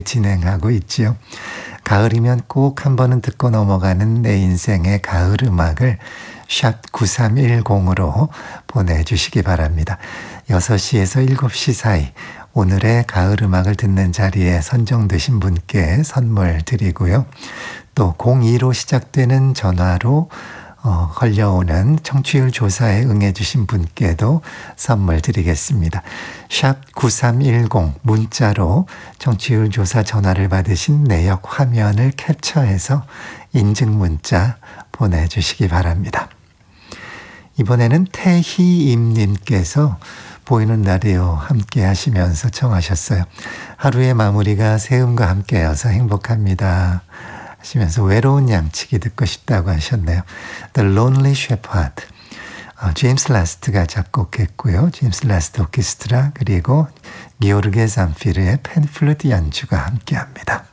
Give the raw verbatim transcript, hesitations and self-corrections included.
진행하고 있지요. 가을이면 꼭 한 번은 듣고 넘어가는 내 인생의 가을 음악을 샵 구삼일공으로 보내주시기 바랍니다. 여섯 시에서 일곱 시 사이 오늘의 가을 음악을 듣는 자리에 선정되신 분께 선물 드리고요. 또 공이로 시작되는 전화로 어, 걸려오는 청취율 조사에 응해주신 분께도 선물 드리겠습니다. 샵 구삼일공 문자로 청취율 조사 전화를 받으신 내역 화면을 캡처해서 인증 문자 보내주시기 바랍니다. 이번에는 태희임님께서 보이는 라디오 함께 하시면서 청하셨어요. 하루의 마무리가 새음과 함께여서 행복합니다 하시면서 외로운 양치기 듣고 싶다고 하셨네요. The Lonely Shepherd, 어, 제임스 라스트가 작곡했고요. 제임스 라스트 오케스트라 그리고 기오르게 잠피르의 펜플루트 연주가 함께합니다.